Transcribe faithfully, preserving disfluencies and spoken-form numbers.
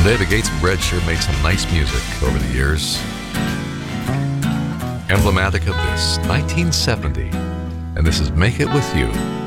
David Gates and Red sure made some nice music over the years. Emblematic of this, nineteen seventy. And this is Make It With You.